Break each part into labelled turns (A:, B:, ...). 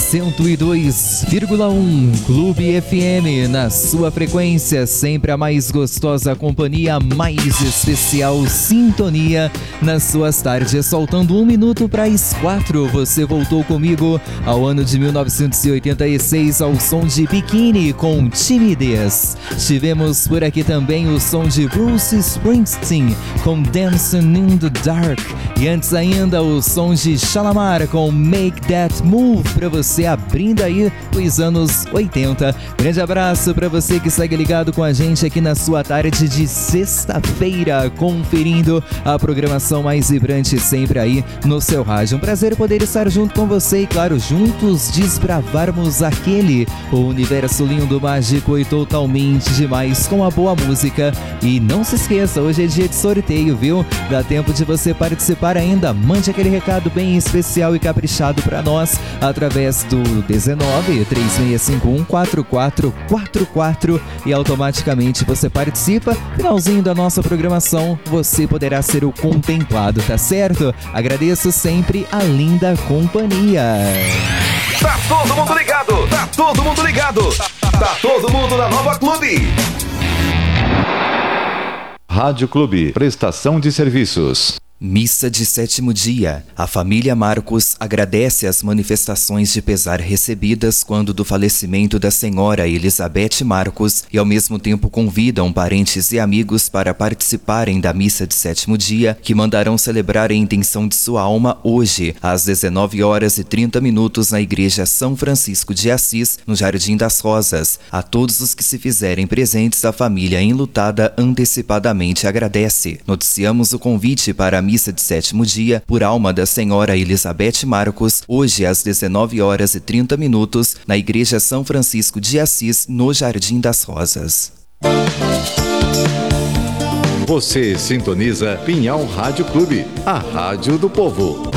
A: 102,1 Clube FM, na sua frequência, sempre a mais gostosa companhia, a mais especial sintonia nas suas tardes. Faltando 1 minuto para as 4, você voltou comigo ao ano de 1986 ao som de Bikini com Timidez. Tivemos por aqui também o som de Bruce Springsteen com Dancing in the Dark. E antes ainda o som de Shalamar com Make That Move, para você abrindo aí os anos 80. Grande abraço para você que segue ligado com a gente aqui na sua tarde de sexta-feira, conferindo a programação mais vibrante sempre aí no seu rádio. Um prazer poder estar junto com você e, claro, juntos desbravarmos aquele universo lindo, mágico e totalmente demais com a boa música. E não se esqueça, hoje é dia de sorteio, viu? Dá tempo de você participar ainda. Mande aquele recado bem especial e caprichado para nós através do 19 3651 4444 e automaticamente você participa. Finalzinho da nossa programação, você poderá ser o contemplado, tá certo? Agradeço sempre a linda companhia.
B: Tá todo mundo ligado, tá todo mundo ligado, tá todo mundo na Nova Clube.
C: Rádio Clube, prestação de serviços.
A: Missa de sétimo dia. A família Marcos agradece as manifestações de pesar recebidas quando do falecimento da senhora Elizabeth Marcos e ao mesmo tempo convidam parentes e amigos para participarem da missa de sétimo dia, que mandarão celebrar a intenção de sua alma hoje, às 19h30 na Igreja São Francisco de Assis, no Jardim das Rosas. A todos os que se fizerem presentes, a família enlutada antecipadamente agradece. Noticiamos o convite para a missa de sétimo dia por alma da senhora Elizabeth Marcos, hoje às 19h30 na Igreja São Francisco de Assis, no Jardim das Rosas.
C: Você sintoniza Pinhal Rádio Clube, a rádio do povo.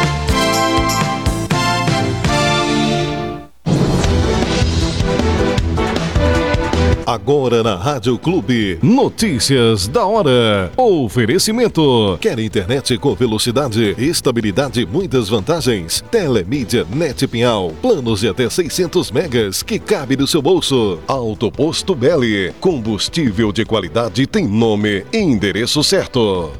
D: Agora na Rádio Clube, notícias da hora. Oferecimento. Quer internet com velocidade, estabilidade e muitas vantagens? Telemídia Net Pinhal. Planos de até 600 megas que cabe no seu bolso. Autoposto Belli. Combustível de qualidade tem nome e endereço certo.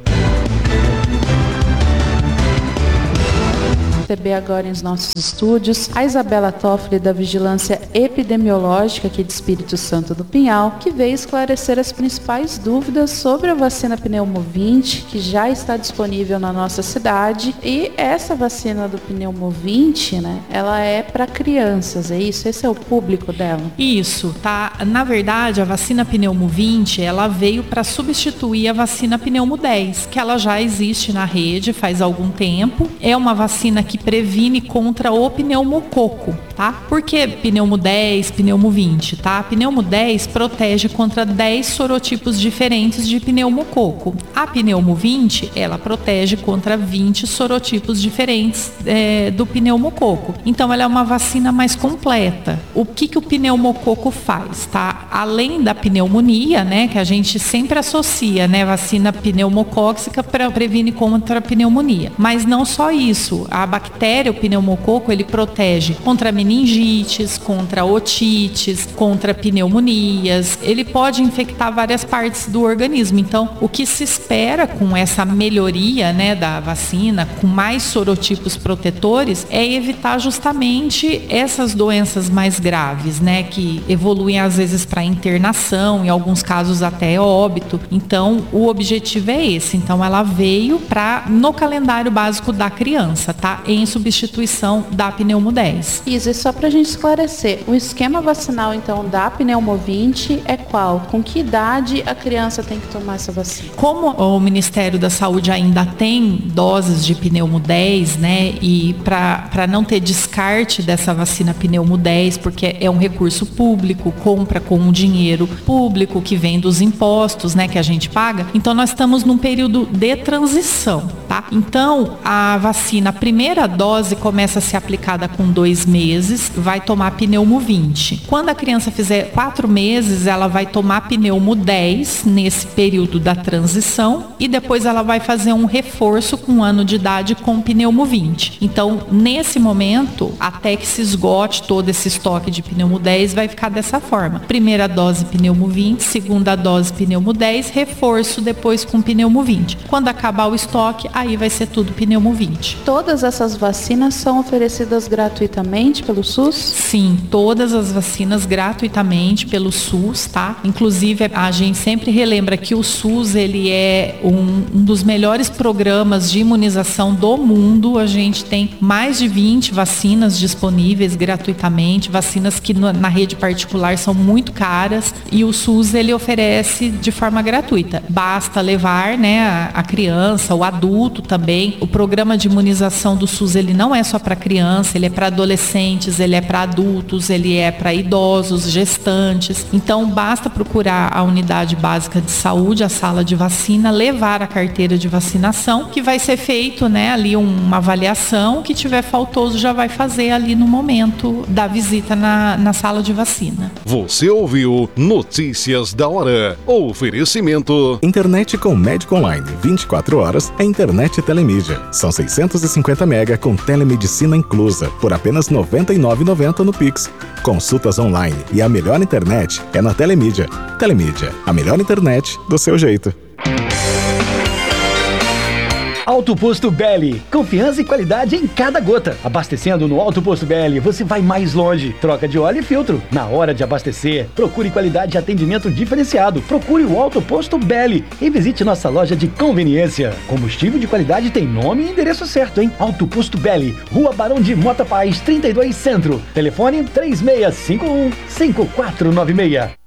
E: Receber agora em nossos estúdios a Isabela Toffoli, da Vigilância Epidemiológica aqui de Espírito Santo do Pinhal, que veio esclarecer as principais dúvidas sobre a vacina Pneumovinte, que já está disponível na nossa cidade. E essa vacina do Pneumovinte, né, ela é para crianças, é isso? Esse é o público dela?
F: Isso, tá? Na verdade, a vacina Pneumovinte, ela veio para substituir a vacina Pneumo 10, que ela já existe na rede faz algum tempo. É uma vacina que previne contra o pneumococo, tá? Por que Pneumo 10, Pneumo 20, tá? Pneumo 10 protege contra 10 sorotipos diferentes de pneumococo. A Pneumo 20, ela protege contra 20 sorotipos diferentes do pneumococo. Então, ela é uma vacina mais completa. O que o pneumococo faz, tá? Além da pneumonia, né, que a gente sempre associa, né, vacina pneumocóxica previne contra a pneumonia. Mas não só isso, a bactéria, o pneumococo, ele protege contra meningites, contra otites, contra pneumonias. Ele pode infectar várias partes do organismo. Então, o que se espera com essa melhoria, né, da vacina, com mais sorotipos protetores, é evitar justamente essas doenças mais graves, né, que evoluem às vezes para internação, em alguns casos até óbito. Então, o objetivo é esse. Então, ela veio no calendário básico da criança, tá? Em substituição da Pneumo 10.
E: Isso, e só pra gente esclarecer, o esquema vacinal, então, da Pneumovinte é qual? Com que idade a criança tem que tomar essa vacina?
F: Como o Ministério da Saúde ainda tem doses de Pneumo 10, né, e para não ter descarte dessa vacina Pneumo 10, porque é um recurso público, compra com um dinheiro público que vem dos impostos, né, que a gente paga, então nós estamos num período de transição, tá? Então, a vacina, a primeira dose começa a ser aplicada com 2 meses, vai tomar Pneumo 20. Quando a criança fizer 4 meses, ela vai tomar Pneumo 10 nesse período da transição e depois ela vai fazer um reforço com 1 ano de idade com Pneumo 20. Então, nesse momento, até que se esgote todo esse estoque de Pneumo 10, vai ficar dessa forma. Primeira dose Pneumo 20, segunda dose Pneumo 10, reforço depois com Pneumo 20. Quando acabar o estoque, aí vai ser tudo Pneumo 20.
E: Todas essas vacinas são oferecidas gratuitamente pelo SUS?
F: Sim, todas as vacinas gratuitamente pelo SUS, tá? Inclusive, a gente sempre relembra que o SUS, ele é um dos melhores programas de imunização do mundo. A gente tem mais de 20 vacinas disponíveis gratuitamente, vacinas que na rede particular são muito caras, e o SUS, ele oferece de forma gratuita. Basta levar, né, a criança, o adulto também. O programa de imunização do SUS, ele não é só para criança, ele é para adolescentes, ele é para adultos, ele é para idosos, gestantes. Então, basta procurar a unidade básica de saúde, a sala de vacina, levar a carteira de vacinação, que vai ser feito, né, ali uma avaliação. O que tiver faltoso já vai fazer ali no momento da visita na sala de vacina.
D: Você ouviu Notícias da Hora. Oferecimento.
G: Internet com médico online 24 horas é Internet Telemídia. São 650 mega com telemedicina inclusa por apenas R$ 99,90 no Pix. Consultas online e a melhor internet é na Telemídia. Telemídia, a melhor internet do seu jeito.
H: Alto Posto Belli, confiança e qualidade em cada gota. Abastecendo no Alto Posto Belli, você vai mais longe. Troca de óleo e filtro. Na hora de abastecer, procure qualidade e atendimento diferenciado. Procure o Alto Posto Belli e visite nossa loja de conveniência. Combustível de qualidade tem nome e endereço certo, hein? Alto Posto Belli, Rua Barão de Mota Paz, 32 Centro. Telefone 3651-5496.